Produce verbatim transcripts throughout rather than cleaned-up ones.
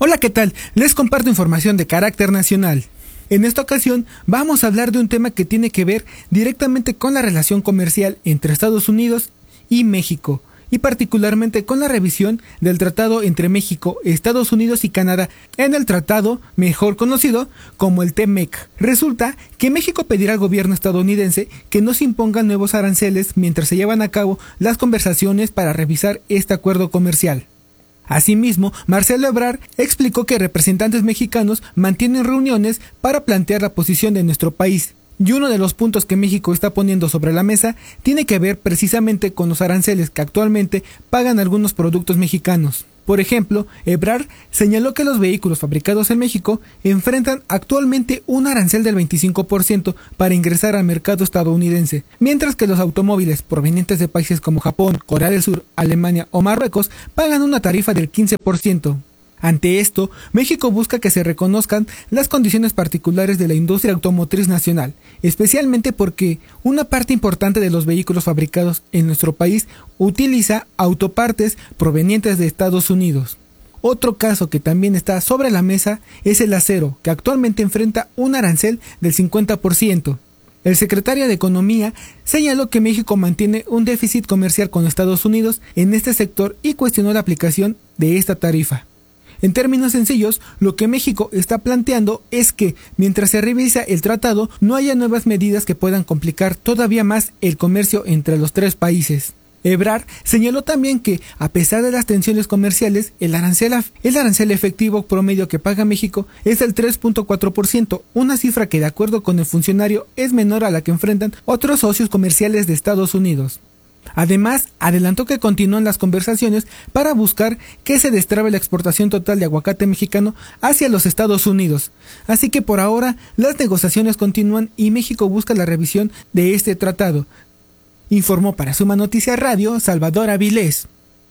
Hola, ¿qué tal? Les comparto información de carácter nacional. En esta ocasión vamos a hablar de un tema que tiene que ver directamente con la relación comercial entre Estados Unidos y México, y particularmente con la revisión del tratado entre México, Estados Unidos y Canadá, en el tratado mejor conocido como el T M E C. Resulta que México pedirá al gobierno estadounidense que no se impongan nuevos aranceles mientras se llevan a cabo las conversaciones para revisar este acuerdo comercial. Asimismo, Marcelo Ebrard explicó que representantes mexicanos mantienen reuniones para plantear la posición de nuestro país, y uno de los puntos que México está poniendo sobre la mesa tiene que ver precisamente con los aranceles que actualmente pagan algunos productos mexicanos. Por ejemplo, Ebrard señaló que los vehículos fabricados en México enfrentan actualmente un arancel del veinticinco por ciento para ingresar al mercado estadounidense, mientras que los automóviles provenientes de países como Japón, Corea del Sur, Alemania o Marruecos pagan una tarifa del quince por ciento. Ante esto, México busca que se reconozcan las condiciones particulares de la industria automotriz nacional, especialmente porque una parte importante de los vehículos fabricados en nuestro país utiliza autopartes provenientes de Estados Unidos. Otro caso que también está sobre la mesa es el acero, que actualmente enfrenta un arancel del cincuenta por ciento. El secretario de Economía señaló que México mantiene un déficit comercial con Estados Unidos en este sector y cuestionó la aplicación de esta tarifa. En términos sencillos, lo que México está planteando es que, mientras se revisa el tratado, no haya nuevas medidas que puedan complicar todavía más el comercio entre los tres países. Ebrard señaló también que, a pesar de las tensiones comerciales, el arancel, el arancel efectivo promedio que paga México es del tres punto cuatro por ciento, una cifra que, de acuerdo con el funcionario, es menor a la que enfrentan otros socios comerciales de Estados Unidos. Además, adelantó que continúan las conversaciones para buscar que se destrabe la exportación total de aguacate mexicano hacia los Estados Unidos. Así que por ahora, las negociaciones continúan y México busca la revisión de este tratado. Informó para Suma Noticias Radio, Salvador Avilés.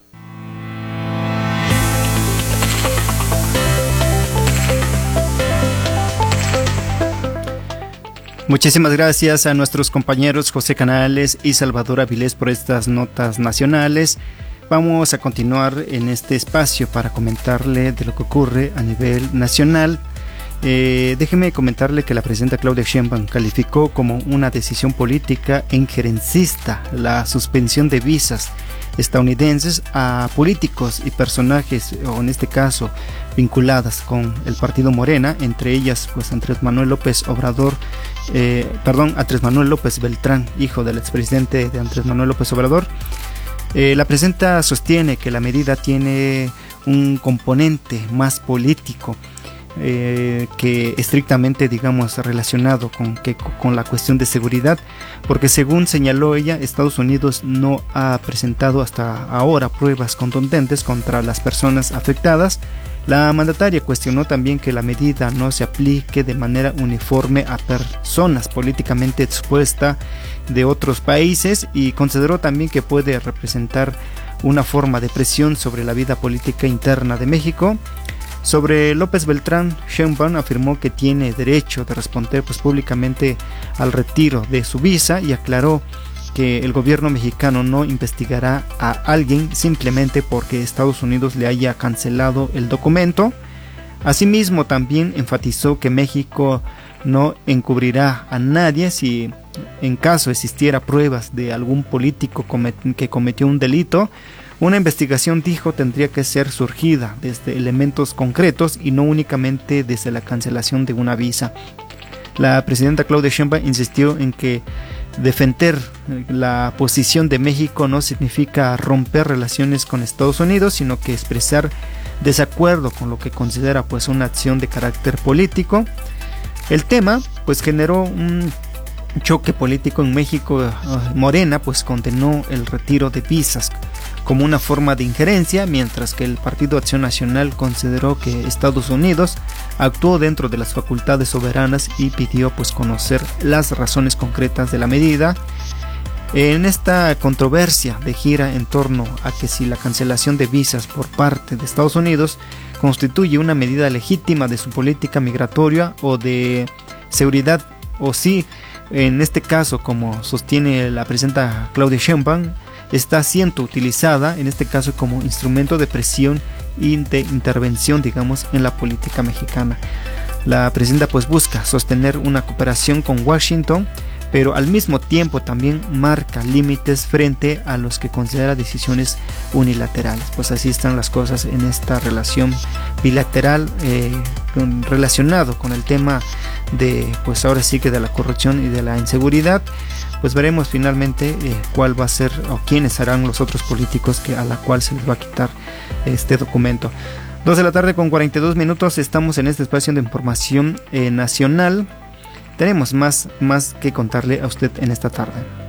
Muchísimas gracias a nuestros compañeros José Canales y Salvador Avilés por estas notas nacionales. Vamos a continuar en este espacio para comentarle de lo que ocurre a nivel nacional. Eh, déjeme comentarle que la presidenta Claudia Sheinbaum calificó como una decisión política e injerencista la suspensión de visas estadounidenses a políticos y personajes, o en este caso vinculadas con el partido Morena, entre ellas pues Andrés Manuel López Obrador, eh, perdón, Andrés Manuel López Beltrán, hijo del expresidente de Andrés Manuel López Obrador. Eh, la presidenta sostiene que la medida tiene un componente más político Eh, que estrictamente, digamos, relacionado con, que, con la cuestión de seguridad, porque según señaló ella, Estados Unidos no ha presentado hasta ahora pruebas contundentes contra las personas afectadas. La mandataria cuestionó también que la medida no se aplique de manera uniforme a personas políticamente expuestas de otros países y consideró también que puede representar una forma de presión sobre la vida política interna de México. Sobre López Beltrán, Sheinbaum afirmó que tiene derecho de responder pues, públicamente al retiro de su visa y aclaró que el gobierno mexicano no investigará a alguien simplemente porque Estados Unidos le haya cancelado el documento. Asimismo, también enfatizó que México no encubrirá a nadie si en caso existiera pruebas de algún político comet- que cometió un delito. Una investigación, dijo, tendría que ser surgida desde elementos concretos y no únicamente desde la cancelación de una visa. La presidenta Claudia Sheinbaum insistió en que defender la posición de México no significa romper relaciones con Estados Unidos, sino que expresar desacuerdo con lo que considera pues una acción de carácter político. El tema pues generó un choque político en México. Morena pues condenó el retiro de visas como una forma de injerencia, mientras que el Partido Acción Nacional consideró que Estados Unidos actuó dentro de las facultades soberanas y pidió pues conocer las razones concretas de la medida. En esta controversia de gira en torno a que si la cancelación de visas por parte de Estados Unidos constituye una medida legítima de su política migratoria o de seguridad, o si en este caso, como sostiene la presidenta Claudia Sheinbaum, está siendo utilizada en este caso como instrumento de presión y de intervención, digamos, en la política mexicana. La presidenta pues busca sostener una cooperación con Washington, pero al mismo tiempo también marca límites frente a los que considera decisiones unilaterales. Pues así están las cosas en esta relación bilateral, eh, con, relacionado con el tema de, pues ahora sí que de la corrupción y de la inseguridad. Pues veremos finalmente eh, cuál va a ser o quiénes serán los otros políticos que a la cual se les va a quitar este documento. dos de la tarde con cuarenta y dos minutos, estamos en este espacio de información eh, nacional. Tenemos más, más que contarle a usted en esta tarde.